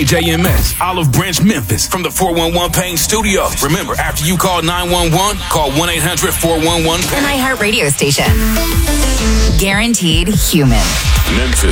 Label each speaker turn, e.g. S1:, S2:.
S1: KJMS, Olive Branch, Memphis, from the 411 Pain Studio. Remember, after you call 911, call 1-800-411-PAIN.
S2: An iHeartRadio station. Guaranteed human.
S1: Memphis.